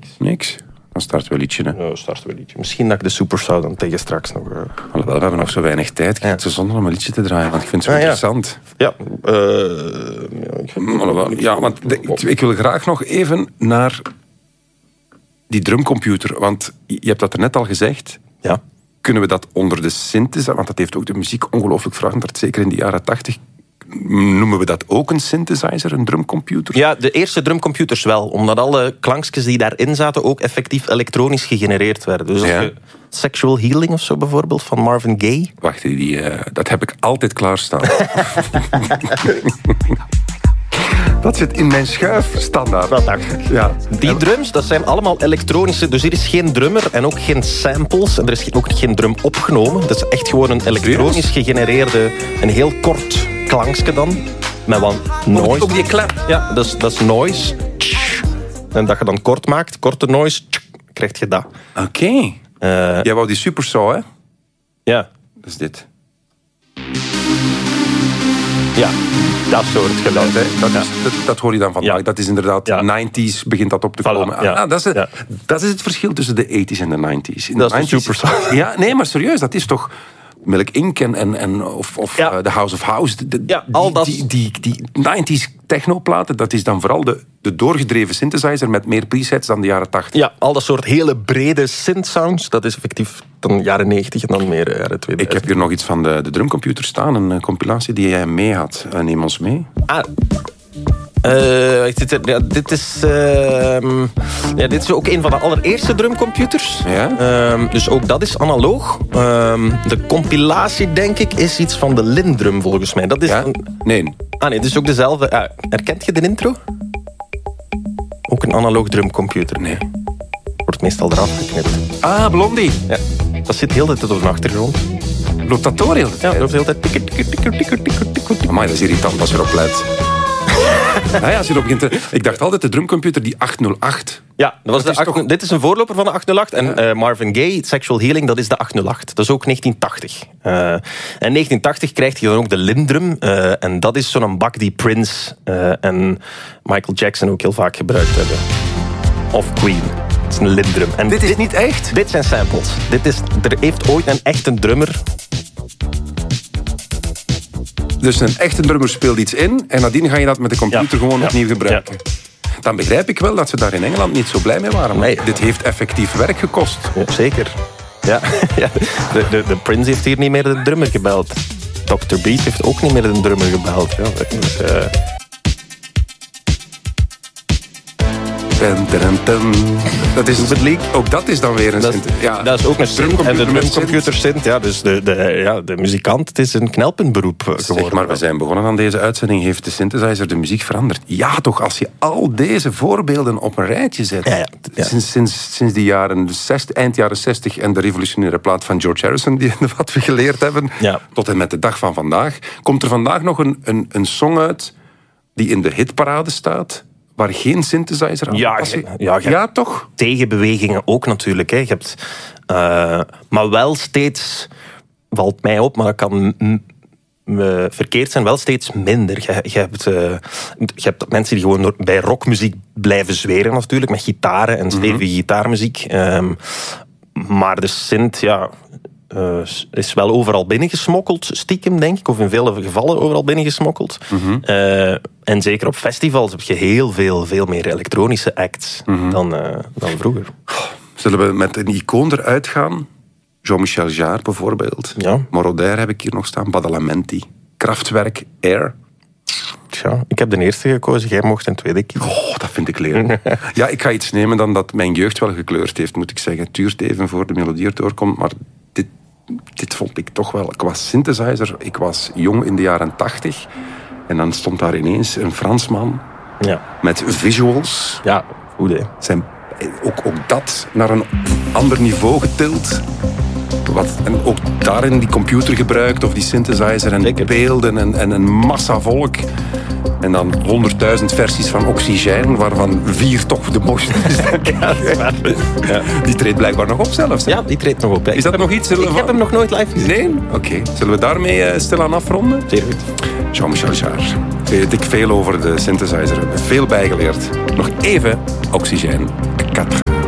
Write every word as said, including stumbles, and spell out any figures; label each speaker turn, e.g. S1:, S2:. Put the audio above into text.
S1: niks.
S2: Niks? Dan starten we een liedje, hè?
S1: Ja, starten we een liedje. Misschien dat ik de Supersound dan tegen straks nog... Uh...
S2: Alhoewel, we hebben nog zo weinig tijd. Ik vind het zo zonde om een liedje te draaien, want ik vind het zo
S1: ah,
S2: interessant.
S1: Ja, ja, uh, ja, ik vind...
S2: Alhoewel, ja, want de, ik, ik wil graag nog even naar die drumcomputer. Want je hebt dat er net al gezegd.
S1: Ja.
S2: Kunnen we dat onder de synthesizer... Want dat heeft ook de muziek ongelooflijk veranderd. Zeker in de jaren tachtig. Noemen we dat ook een synthesizer, een drumcomputer?
S1: Ja, de eerste drumcomputers wel. Omdat alle klankjes die daarin zaten ook effectief elektronisch gegenereerd werden. Dus als
S2: ja.
S1: je Sexual Healing of zo bijvoorbeeld, van Marvin Gaye.
S2: Wacht, die, uh, dat heb ik altijd klaarstaan. Dat zit in mijn schuif standaard.
S1: Dat dacht ik.
S2: Ja.
S1: Die drums, dat zijn allemaal elektronische. Dus er is geen drummer en ook geen samples. En er is ook geen drum opgenomen. Dat is echt gewoon een elektronisch gegenereerde... Een heel kort klankje dan. Met wat noise.
S2: Ook die klep.
S1: Ja, dat is, dat is noise. En dat je dan kort maakt, korte noise, krijg je dat.
S2: Oké. Okay. Uh, Jij wou die super saw, hè?
S1: Ja.
S2: Dat is dit.
S1: Ja, dat soort geluid.
S2: Dat, dat, ja. is, dat, dat hoor je dan vandaag. Ja. Dat is inderdaad, ja. negentig begint dat op te komen. Voilà, ja. ah, dat, is, ja. dat is het verschil tussen de tachtiger en de negentig. In
S1: dat
S2: de
S1: is de super saw.
S2: Ja, nee, maar serieus, dat is toch... Milk Inc. en, en, en of, of
S1: ja.
S2: uh, The House of House. De,
S1: ja, al dat...
S2: Die, die, die, die negentig technoplaten, dat is dan vooral de, de doorgedreven synthesizer met meer presets dan de jaren tachtig.
S1: Ja, al dat soort hele brede synth-sounds, dat is effectief dan jaren negentig en dan meer jaren tweeduizend.
S2: Ik heb hier nog iets van de, de drumcomputer staan, een compilatie die jij mee had. Uh, neem ons mee.
S1: Ah... Uh, dit, ja, dit, is, uh, ja, dit is ook een van de allereerste drumcomputers.
S2: Ja?
S1: Uh, dus ook dat is analoog. Uh, de compilatie, denk ik, is iets van de Lindrum, volgens mij. Dat is
S2: ja?
S1: een...
S2: Nee.
S1: Ah nee, het is ook dezelfde. Uh, herkent je de intro? Ook een analoog drumcomputer.
S2: Nee.
S1: Wordt meestal eraf geknipt.
S2: Ah, Blondie.
S1: Ja. Dat zit heel de tijd op de achtergrond.
S2: Loopt dat door heel de tijd?
S1: Ja, dat loopt heel de tijd. Tikker, tikker, tikker, tikker, tikker, tikker.
S2: Amai, dat is irritant als je erop let. Nou ja, als je erop begint te... Ik dacht altijd de drumcomputer die achthonderdacht.
S1: Ja, dat was
S2: dat
S1: de
S2: is
S1: acht...
S2: toch...
S1: dit is een voorloper van de achthonderdacht. En
S2: ja.
S1: uh, Marvin Gaye, Sexual Healing, dat is de achthonderdacht. Dat is ook negentien tachtig. Uh, en negentien tachtig krijg je dan ook de Lindrum. Uh, en dat is zo'n bak die Prince uh, en Michael Jackson ook heel vaak gebruikt hebben. Of Queen. Het is een Lindrum. En
S2: dit is dit, niet echt?
S1: Dit zijn samples. Dit is, er heeft ooit een echte drummer...
S2: Dus een echte drummer speelt iets in en nadien ga je dat met de computer ja. gewoon ja. opnieuw gebruiken. Ja. Dan begrijp ik wel dat ze daar in Engeland niet zo blij mee waren. Nee. Dit heeft effectief werk gekost.
S1: Ja, zeker. Ja. ja. De, de, de Prince heeft hier niet meer de drummer gebeld. dokter Beat heeft ook niet meer de drummer gebeld. Ja, dus, uh...
S2: Dun, dun, dun. Dat is ook dat is dan weer een
S1: dat,
S2: synth. Ja,
S1: dat is ook een synth en de drumcomputer synth. Ja, dus de, de, ja, de muzikant, het is een knelpuntberoep geworden.
S2: Zeg maar, we zijn begonnen aan deze uitzending. Heeft de synthesizer de muziek veranderd? Ja, toch, als je al deze voorbeelden op een rijtje zet. Ja, ja, ja. Sinds, sinds, sinds de jaren zestig, eind jaren zestig en de revolutionaire plaat van George Harrison, die wat we geleerd hebben, ja. tot en met de dag van vandaag, komt er vandaag nog een, een, een song uit die in de hitparade staat, waar geen synthesizer aan
S1: ja,
S2: past.
S1: Ja, ja,
S2: ja, toch?
S1: Tegenbewegingen ook natuurlijk. Hè. Je hebt, uh, maar wel steeds, valt mij op, maar dat kan m- m- verkeerd zijn, wel steeds minder. Je, je, hebt, uh, je hebt mensen die gewoon bij rockmuziek blijven zweren natuurlijk, met gitaren en stevige mm-hmm. gitaarmuziek. Um, maar de synth, ja... Uh, is wel overal binnengesmokkeld, stiekem denk ik, of in vele gevallen overal binnengesmokkeld. Mm-hmm. Uh, en zeker op festivals heb je heel veel, veel meer elektronische acts mm-hmm. dan, uh, dan vroeger.
S2: Zullen we met een icoon eruit gaan? Jean-Michel Jarre bijvoorbeeld.
S1: Ja.
S2: Moroder heb ik hier nog staan. Badalamenti. Kraftwerk. Air.
S1: Tja, ik heb de eerste gekozen, jij mocht een tweede kiezen.
S2: Oh, dat vind ik lelijk. Ja, ik ga iets nemen dan dat mijn jeugd wel gekleurd heeft, moet ik zeggen. Het duurt even voor de melodie er doorkomt, maar dit, dit vond ik toch wel... Ik was synthesizer, ik was jong in de jaren tachtig. En dan stond daar ineens een Fransman
S1: ja.
S2: met visuals.
S1: Ja, goed hè.
S2: Zijn ook, ook dat naar een ander niveau getild. Wat, en ook daarin die computer gebruikt, of die synthesizer en Zeker. beelden en, en een massa volk. En dan honderdduizend versies van Oxygène, waarvan vier toch de mooiste is.
S1: Ja, dat is waar. Ja.
S2: Die treedt blijkbaar nog op zelfs. Hè?
S1: Ja, die treedt nog op. Hè.
S2: Is dat nog iets?
S1: Ik van... heb hem nog nooit live gezien.
S2: Nee? Oké. Okay. Zullen we daarmee uh, stilaan afronden?
S1: Zeer goed.
S2: Jean-Michel Jarre. Weet ik veel over de synthesizer. Veel bijgeleerd. Nog even Oxygène.